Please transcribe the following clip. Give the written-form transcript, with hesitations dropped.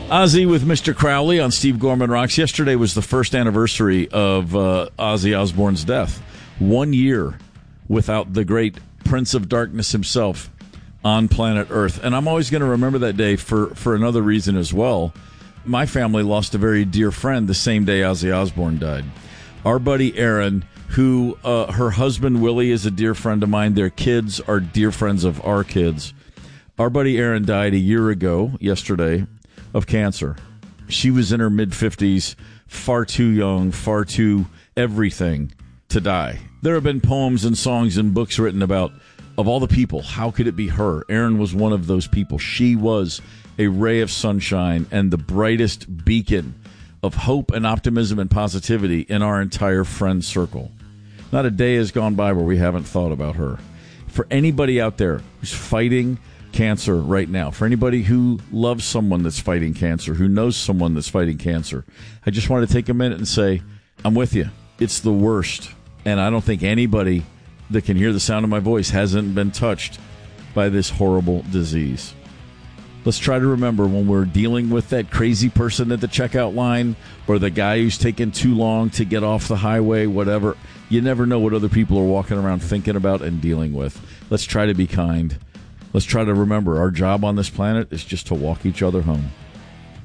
Ozzy with Mr. Crowley on Steve Gorman Rocks. Yesterday was the first anniversary of Ozzy Osbourne's death. 1 year without the great Prince of Darkness himself on planet Earth. And I'm always going to remember that day for another reason as well. My family lost a very dear friend the same day Ozzy Osbourne died. Our buddy Aaron, who her husband Willie is a dear friend of mine. Their kids are dear friends of our kids. Our buddy Aaron died a year ago, yesterday, of cancer. She was in her mid-50s, far too young, far too everything to die. There have been poems and songs and books written about, of all the people, how could it be her? Erin was one of those people. She was a ray of sunshine and the brightest beacon of hope and optimism and positivity in our entire friend circle. Not a day has gone by where we haven't thought about her. For anybody out there who's fighting cancer right now, for anybody who loves someone that's fighting cancer, who knows someone that's fighting cancer, I just want to take a minute and say, I'm with you. It's the worst. And I don't think anybody that can hear the sound of my voice hasn't been touched by this horrible disease. Let's try to remember when we're dealing with that crazy person at the checkout line or the guy who's taking too long to get off the highway, whatever. You never know what other people are walking around thinking about and dealing with. Let's try to be kind. Let's try to remember our job on this planet is just to walk each other home.